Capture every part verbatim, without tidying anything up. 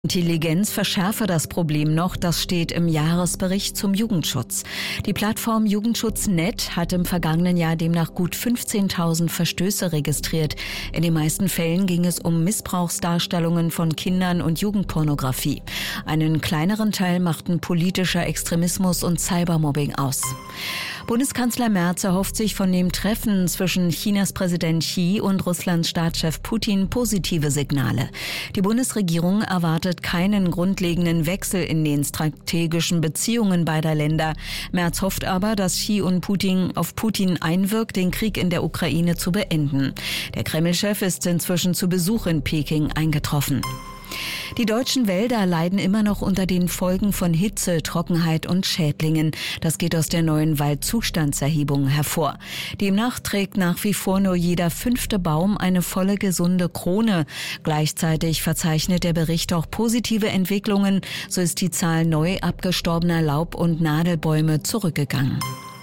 Intelligenz verschärfe das Problem noch, das steht im Jahresbericht zum Jugendschutz. Die Plattform Jugendschutz Punkt net hat im vergangenen Jahr demnach gut fünfzehntausend Verstöße registriert. In den meisten Fällen ging es um Missbrauchsdarstellungen von Kindern und Jugendpornografie. Einen kleineren Teil machten politischer Extremismus und Cybermobbing aus. Bundeskanzler Merz erhofft sich von dem Treffen zwischen Chinas Präsident Xi und Russlands Staatschef Putin positive Signale. Die Bundesregierung erwartet keinen grundlegenden Wechsel in den strategischen Beziehungen beider Länder. Merz hofft aber, dass Xi und Putin auf Putin einwirkt, den Krieg in der Ukraine zu beenden. Der Kreml-Chef ist inzwischen zu Besuch in Peking eingetroffen. Die deutschen Wälder leiden immer noch unter den Folgen von Hitze, Trockenheit und Schädlingen. Das geht aus der neuen Waldzustandserhebung hervor. Demnach trägt nach wie vor nur jeder fünfte Baum eine volle, gesunde Krone. Gleichzeitig verzeichnet der Bericht auch positive Entwicklungen. So ist die Zahl neu abgestorbener Laub- und Nadelbäume zurückgegangen.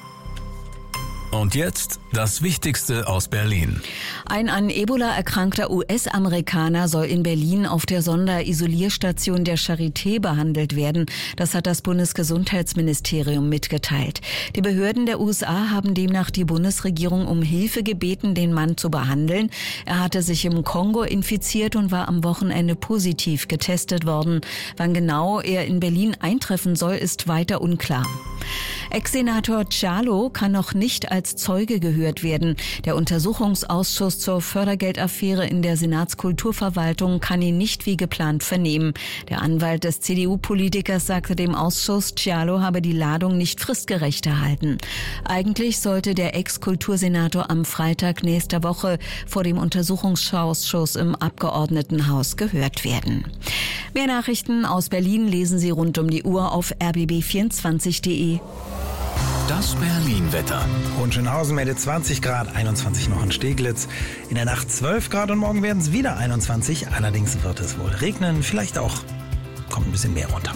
Und jetzt das Wichtigste aus Berlin. Ein an Ebola erkrankter U S-Amerikaner soll in Berlin auf der Sonderisolierstation der Charité behandelt werden. Das hat das Bundesgesundheitsministerium mitgeteilt. Die Behörden der U S A haben demnach die Bundesregierung um Hilfe gebeten, den Mann zu behandeln. Er hatte sich im Kongo infiziert und war am Wochenende positiv getestet worden. Wann genau er in Berlin eintreffen soll, ist weiter unklar. Ex-Senator Cialo kann noch nicht als Zeuge gehört werden. Der Untersuchungsausschuss zur Fördergeldaffäre in der Senatskulturverwaltung kann ihn nicht wie geplant vernehmen. Der Anwalt des C D U-Politikers sagte dem Ausschuss, Cialo habe die Ladung nicht fristgerecht erhalten. Eigentlich sollte der Ex-Kultursenator am Freitag nächster Woche vor dem Untersuchungsausschuss im Abgeordnetenhaus gehört werden. Mehr Nachrichten aus Berlin lesen Sie rund um die Uhr auf r b b vierundzwanzig punkt de. Das Berlin-Wetter. Hohenschönhausen meldet zwanzig Grad, einundzwanzig noch in Steglitz. In der Nacht zwölf Grad und morgen werden es wieder einundzwanzig. Allerdings wird es wohl regnen, vielleicht auch kommt ein bisschen mehr runter.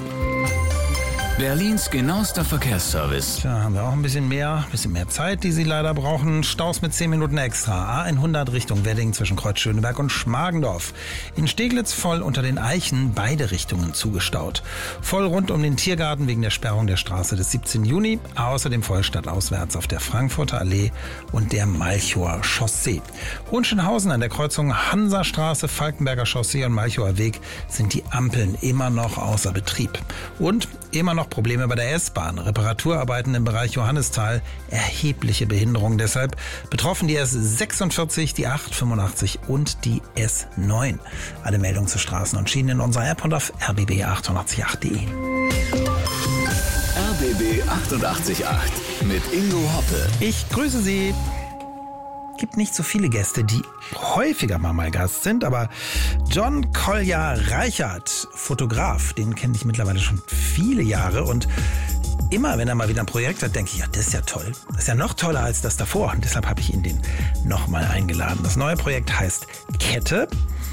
Berlins genauester Verkehrsservice. Tja, haben wir auch ein bisschen mehr, ein bisschen mehr Zeit, die Sie leider brauchen. Staus mit zehn Minuten extra. A hundert Richtung Wedding zwischen Kreuz Schöneberg und Schmargendorf. In Steglitz voll unter den Eichen, beide Richtungen zugestaut. Voll rund um den Tiergarten wegen der Sperrung der Straße des siebzehnten Juni. Außerdem voll stadtauswärts auf der Frankfurter Allee und der Malchower Chaussee. Hohenschönhausen an der Kreuzung Hansastraße, Falkenberger Chaussee und Malchower Weg sind die Ampeln immer noch außer Betrieb. Und immer noch Probleme bei der S-Bahn. Reparaturarbeiten im Bereich Johannisthal, erhebliche Behinderungen deshalb. Betroffen die S sechsundvierzig, die acht fünfundachtzig und die S neun. Alle Meldungen zu Straßen und Schienen in unserer App und auf r b b achtundachtzig punkt acht punkt de. R B B achtundachtzig Punkt acht mit Ingo Hoppe. Ich grüße Sie. Gibt nicht so viele Gäste, die häufiger mal mal Gast sind, aber John Collier Reichert, Fotograf, den kenne ich mittlerweile schon viele Jahre und immer, wenn er mal wieder ein Projekt hat, denke ich, ja, das ist ja toll. Das ist ja noch toller als das davor und deshalb habe ich ihn den nochmal eingeladen. Das neue Projekt heißt Kette.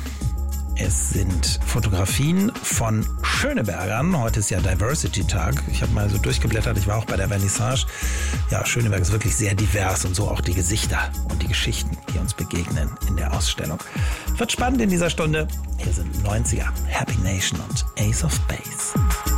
Es sind Fotografien von Schönebergern. Heute ist ja Diversity-Tag. Ich habe mal so durchgeblättert. Ich war auch bei der Vernissage. Ja, Schöneberg ist wirklich sehr divers und so auch die Gesichter und die Geschichten, die uns begegnen in der Ausstellung. Wird spannend in dieser Stunde. Hier sind neunziger, Happy Nation und Ace of Base.